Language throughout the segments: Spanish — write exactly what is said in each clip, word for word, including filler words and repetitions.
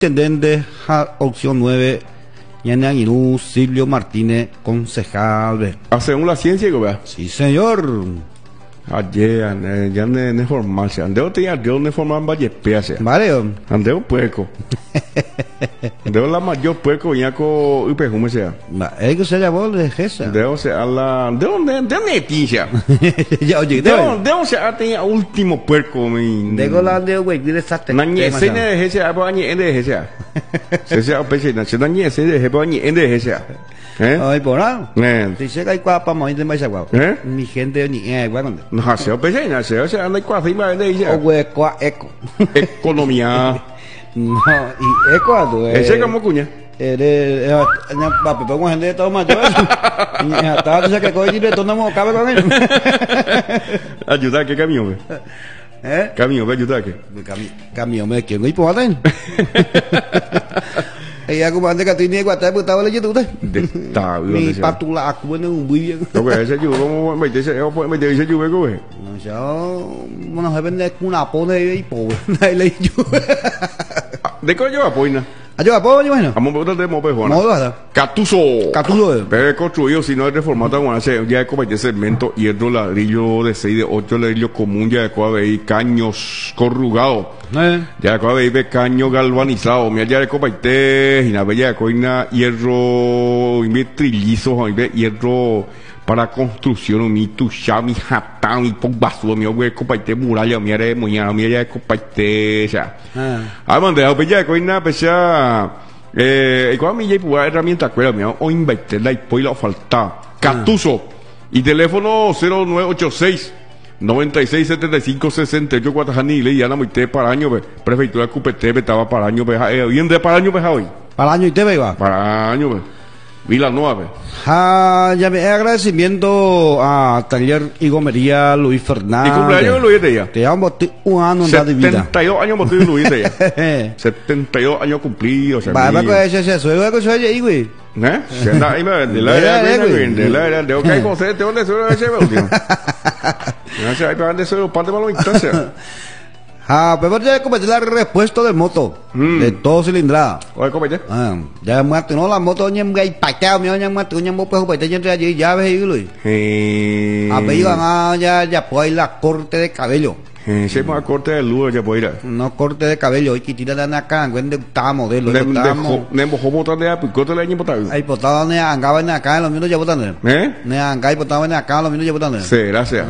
Intendente, ja, opción nueve, Ñanaguirú, Silvio Martínez, concejal. Hacemos la ciencia, ¿verdad? Sí, señor. Ayer, ya ne ne formarse. Andeo te ya dio ne formar valle pease. Vale. Andeo puerco. Andeo la mayor puerco ya co upejume sea. Va, es que se llamó de Gesa. Andeo se a la de dónde de neticia. Ya oye, de dónde se a tenía último puerco mi. De golande güey, dire saste. Nañe se ne de Gesa, a bañe de Gesa. Se se a pese na se nañe se de bañe de Gesa. ¿Eh? Ay, por nada. Eh. Dice que hay cuapa más de más agua. ¿Eh? Mi gente ni eh, bueno. No, se pese na se se anda cuá firma de ella. O güey, cuá eco. Economía. No, y eco a tu. Ese como cuña. Eres, va, pero con gente de todo macho. Y hasta dice que coge directo no me cabe con él. Ayuda que camión. ¿Eh? Camión, ve ayuda que. Camión me quiero ir por ahí. Ella como antes que tenía guata putado le YouTube. Mi patula bueno muy bien. Lo que ese yo como me dice, yo pues me dice yo veo que. No yo, bueno, se vende una pone y pobre. Le yo. De coño apoina. Ayo apoyo bueno. Vamos a botar de mope Juan. No da. Catuso. Catuso. Pero construido si no es reformado bueno, hace ya como de cemento, hierro, ladrillo de seis de ocho ladrillo común ya de cuave y caños corrugados. Eh. Ya de cuave y caño galvanizado, mira ya de copa y te, y la bella de coina hierro, y trillizo, y hierro para construcción, mi tucha, mi jatán, mi pok basura, mi güey, copa y te muralla, mi are moña, mi are copa y te, ya. Ah, mande, a bella de coina, pesa, eh, y cuando mi ya puede herramienta cuela, mi o invertir la y pues la falta. Catuso y teléfono cero nueve ocho seis noventa y seis setenta y cinco sesenta y ocho Guatajani le ya muy te para año, prefectura Cupete estaba para año, eh, bien de para año, hoy. Para año y te va. Para año, Villanueva. Ah, ya me agradecimiento a Taller y Gomería Luis Fernández. ¿Y cumpleaños Luis de ella? Te llamo un año de vida. setenta y dos años motivo Luis de ella. setenta y dos años cumplidos. Va, va con ese, ese, suelo con ese ahí, güey. ¿Eh? Se anda ahí, me de la era, de la era, de ok, con usted, ¿de dónde suelo ese, último? No sé, hay para dónde suelo, parte para la instancia. Ah, pero ya comenté la respuesta de moto, mm. de todo cilindrada. Oye, comenté. Ah, ya muerto, no la moto, ya me pateado, me ya muerto, ya me puedo patear, ya allí, ya ves, Luis. A ver, iban a, ya, ya, pues la corte de cabello. Se llama corte de luz, ya puede ir. No corte de cabello, hay que tirar de acá, en de octava modelo. Ne mojó botar de api, corte de año botar. Ahí botado ne angaba en acá, los minutos ya botan. ¿Eh? Ne angaba y botado en acá, los minutos ya botan. Sí, gracias.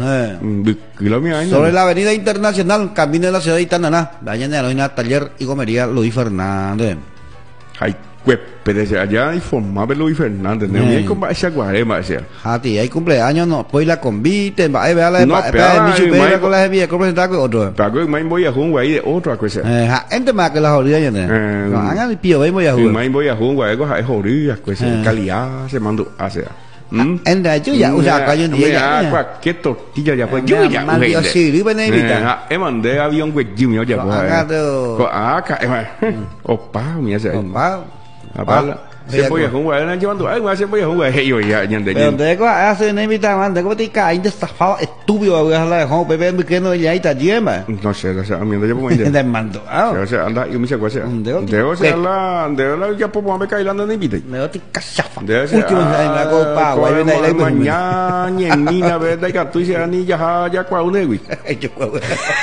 Sobre la avenida internacional, camino de la ciudad de Itananá, allá en la Heroína Taller y Gomería Luis Fernández. Ay, pero allá informaba Luis Fernández, no hay como esa guarema, decía. Ah, tío, hay cumpleaños, no, pues la convite, va a ver la no, pero mi chupera con la vieja, ¿cómo está con otro? Pero me voy a jugar ahí de otra cosa. Eh, gente más que la jodida ya, ¿no? No, hagan el pío, voy a jugar. Me voy a jugar, algo es jodida, cosa, calidad, se mandó hacia. En la lluvia, o sea, cayó un día. Ah, qué tortilla ya fue lluvia. Mal Dios, sí, vive en evita. Eh, mandé avión güey, lluvia ya fue. Ah, acá, opa, mira ese. Opa. Apala. Se voy a jugar, no llevando algo, se voy a jugar, hey, ya, ya, ya. Pero de quoi hace una invita, man, de cómo te caes de estafado, estúpido, a la de home, bebé, me quedo ya y te lleva. No sé, o sea, a mí no llevo muy bien. De mando, ah. O sea, anda, yo me sé cuál sea. Debo ser la, debo la, ya por me caí la anda de invita. Me doy cachafa. Debe ser. Último, en la copa, guay, ven ahí, mañana, ni en ni na verdad, y que tú dices, ni ya, ya, cuál un negui. Yo cuál.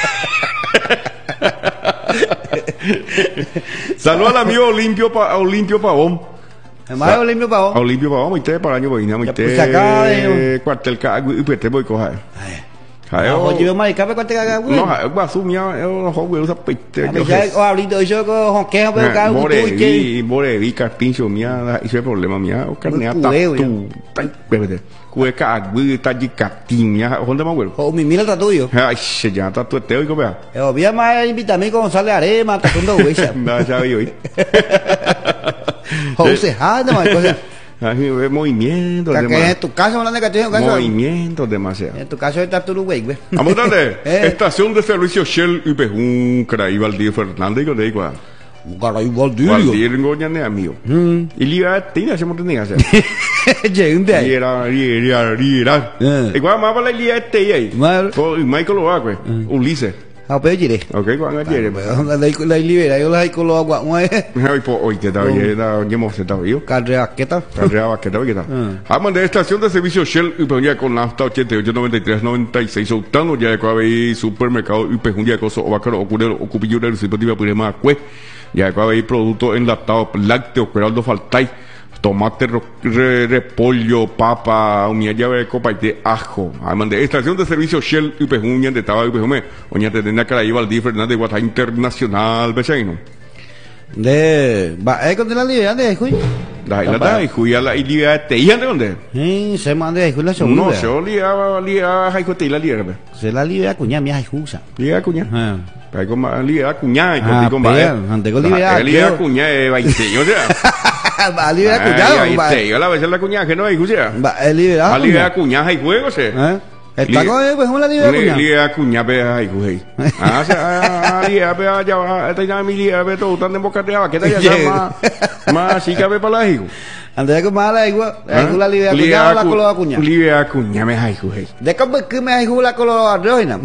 Saludos al amigo Olimpio, Olimpio Pavón. Hermano Olimpio Pavón. Olimpio Pavón, y te para año voy, y te cuartel ca, y te voy coger. No, yo me cabe cuartel ca, no, va a sumir, no, joder, usa pite. O ahorita yo con que veo ca, Morevi, Morevi, carpincho mía, ese problema mía, o carneata tú. Bebete. Cueca, güey, está allí catimia, ¿dónde me acuerdo? O mi mira está tuyo. Ay, se llama está tu teo y cómo vea. Eh, obvia más invítame con González Arema, está con dos güeyes. No, ya vi hoy. José, ah, no hay cosa. Movimiento, que en tu caso no negativo, movimiento demasiado. En tu caso está tu güey, güey. Vamos a darle. Estación de servicio Shell y Pejún, Craí Valdío Fernández, y con ahí cuál. Caraí Valdío. Valdío ngoña ne amigo. Y liga tiene hacemos tenía hacer. Llegué ahí. Era, era, era. Igual más para la liga este ahí. Michael lo va, güey. Ulises. ao pe jire ok quang jire lấy lấy libera yo la con lo quang ngoài hoy po hoy que tao ye da yemo se tao yo carrera que tal carrera que tao que tal Haman de estación de servicio Shell Upehunia con nafta ochenta y ocho noventa y tres noventa y seis octano ya de cuave supermercado Upehunia con so ovacaro ocurrero ocupillo del dispositivo pirema cue ya de cuave producto enlatado lácteo Peraldo Faltay tomate, re, repollo, papa, unidad llave de copa y de ajo. Además de estación de servicio Shell Upehuña de Taba Upehume, oña te tenía que la iba al D Fernández de Guata Internacional, ¿vechaino? De, va, ¿eh, con la libertad de Juy? La la y Juy a la idea de ella de dónde? Sí, se manda de Juy la segunda. No, se olía, olía, hay que la liera. Se la libera cuña, mi Jusa. Liera cuña. Ah. Hay como liera cuña y con con va. Ante con libera. Liera cuña de veinte, o sea. Va a liberar cuñado, va. Yo la vez la cuña que no hay, Jusa. Va a liberar. A liberar cuña y juego, se. ¿Eh? Está con pues una libera cuña. Libera cuña pe ay güey. Ah, se libera pe allá, esta ya mi libera pe todo tan de boca de agua, que está ya más más chica pe para la hijo. Ande que mala igua, la libera cuña la colo cuña. Libera cuña me ay güey. De cómo que me ay la colo arroina.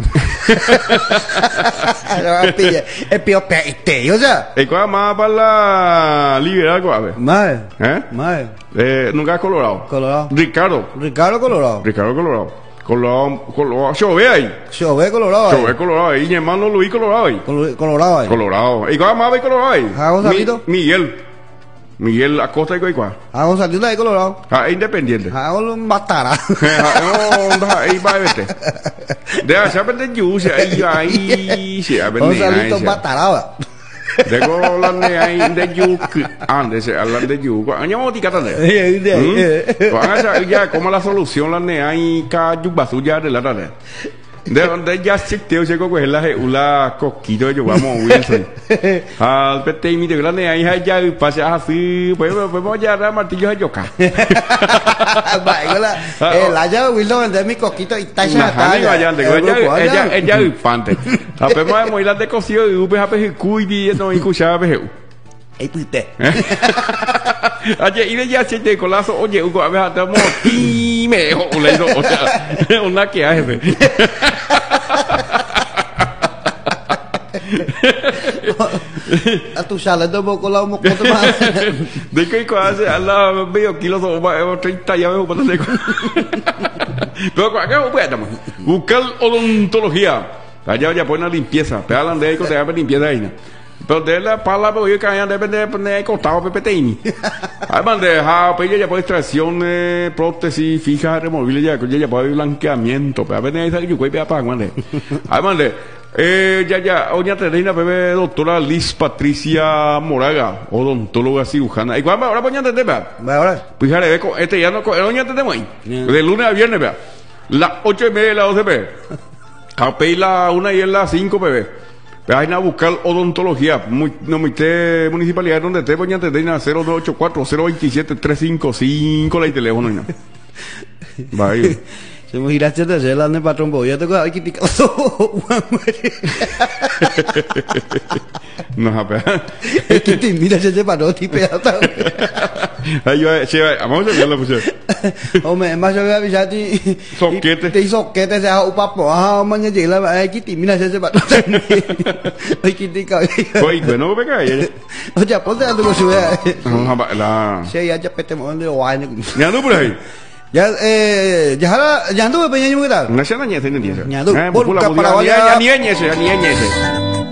Es peor pe, o sea. ¿Y cuál más para la libera cuál? Más. ¿Eh? Más. Eh, nunca Colorado. Colorado. Ricardo. Ricardo Colorado. Ricardo Colorado. Colorado, Colorado, yo ve ahí. Yo ve Colorado. Yo ve Colorado ahí, mi hermano Luis Colorado ahí. Colorado ahí. Colorado. ¿Y cuál más ve Colorado ahí? ¿A Gonzalito? Miguel. Miguel Acosta y cuál. ¿A Gonzalito de Colorado? Ah, independiente. Ah, un batara. No, ahí va a verte. De allá vende juice, ahí, ahí, sí, a vender. Gonzalito batara. De Golande ahí de Yuk, antes hablan de Yuk. Año motica también. Ya como la solución la ne hay ka Yubasu ya de la tarde. De donde ya se te llegó con la ula coquito yo vamos Wilson. Al pete mi de la ne ahí ya pasa así, pues pues ya da martillo a yoka. Va, eh la ya Wilson de mi coquito y tacha ta. Ella ella ella infante. Apenas muy la de cocido y upe hape cuidi no escuchaba pe. Ey pute. Ayer y ya se te colazo, oye, Hugo, a ver, estamos y me o le o sea, una que hay. A tu sala de poco la mo con más. De qué cosa, Allah veo kilos o treinta ya veo para de. Pero acá bueno, buscar odontología. Allá ya ponen limpieza, pero hablan de eco te hace limpieza ahí. Pero de la palabra hoy que hay depende de poner cortado P P T I. Además de ja, pues ya puede extracción de prótesis fija, removible ya, ya puede blanqueamiento, pero a veces ahí yo voy a pagar, mande. Además de eh ya ya, oña terena bebé doctora Liz Patricia Moraga, odontóloga cirujana. Igual ahora poña de vea. Ahora. Pues ya le ve este ya no oña te ahí. De lunes a viernes vea. Las ocho y media de la doce pe. Capé la una y en las cinco pe. Vayan a buscar odontología. No me esté municipalidad donde te ponían te den a cero nueve ocho cuatro cero dos siete tres cinco cinco la y teléfono y no. Vaya. Se me giraste de hacer la de patrón bo. Ya te cojo aquí tica. No, apea. Es que te mira ese patrón tipeado. Ay yo se vamos a verlo pues. Hombre, más yo voy a avisar ti. Soquete. Te soquete se ha upapo. Ah, mañana llega la ay que te mira ese patrón. Ay que te cae. Oye, bueno, venga ahí. Oye, ponte a tu cosa. No, la. Sí, ya ya pete mo de guay. Ya no por ahí. Ya eh ya hala ya ando peña yo qué tal. No se dañe ese ni ese. Ya ando. Por la ya ni ese, ni ese.